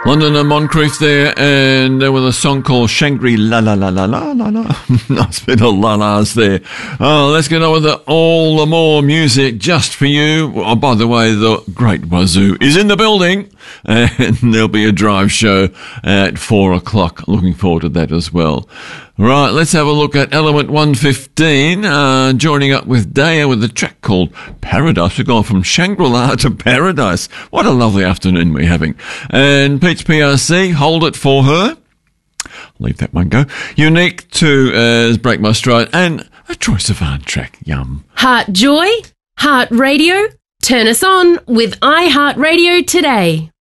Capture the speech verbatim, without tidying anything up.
London and Moncrief there, and there was a song called Shangri-La La La La La La La. Nice bit of la-las there. Oh, let's get on with the All the More music just for you. Oh, by the way, the Great Wazoo is in the building, and there'll be a drive show at four o'clock. Looking forward to that as well. Right, let's have a look at Element one fifteen, uh, joining up with Daya with a track called Paradise. We've gone from Shangri-La to Paradise. What a lovely afternoon we're having. And Pete's P R C, Hold It For Her. Leave that one go. Unique to uh, Break My Stride, and a Troye Sivan track. Yum. Heart Joy, Heart Radio. Turn us on with iHeartRadio today.